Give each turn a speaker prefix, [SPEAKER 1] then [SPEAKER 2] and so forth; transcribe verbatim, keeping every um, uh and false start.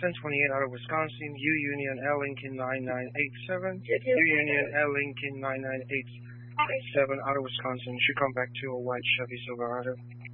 [SPEAKER 1] ten twenty-eight out of Wisconsin, U Union L Lincoln nine nine eight seven,
[SPEAKER 2] Yes, yes.
[SPEAKER 1] U Union L Lincoln nine nine eight seven out of Wisconsin. Should come back to a white Chevy Silverado.